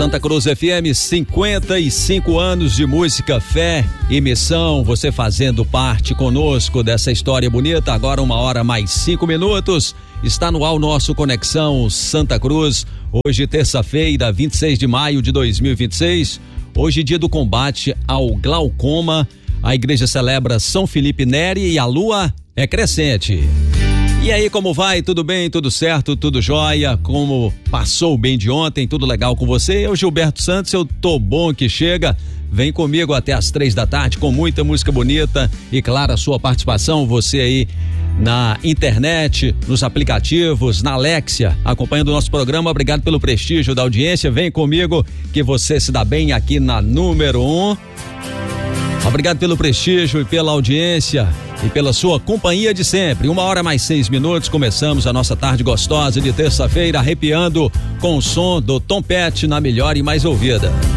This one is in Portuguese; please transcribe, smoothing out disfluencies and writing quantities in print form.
Santa Cruz FM, 55 anos de música, fé e missão, você fazendo parte conosco dessa história bonita. Agora 1h mais 5, está no ar o nosso Conexão Santa Cruz, hoje terça-feira, 26 de maio de 2026, hoje dia do combate ao glaucoma. A igreja celebra São Felipe Neri e a lua é crescente. E aí, como vai? Tudo bem? Tudo certo? Tudo jóia? Como passou o bem de ontem? Tudo legal com você? Eu, Gilberto Santos, eu tô bom que chega. Vem comigo até às 3 da tarde com muita música bonita e, claro, a sua participação, você aí na internet, nos aplicativos, na Alexia, acompanhando o nosso programa. Obrigado pelo prestígio da audiência. Vem comigo que você se dá bem aqui na número 1. Obrigado pelo prestígio e pela audiência e pela sua companhia de sempre. 1h mais 6, começamos a nossa tarde gostosa de terça-feira, arrepiando com o som do Tom Petty na melhor e mais ouvida.